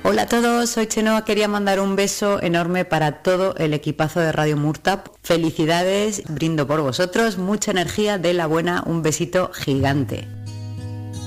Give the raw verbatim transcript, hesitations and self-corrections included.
Hola a todos, soy Chenoa, quería mandar un beso enorme para todo el equipazo de Radio Murta. Felicidades, brindo por vosotros, mucha energía de la buena, un besito gigante.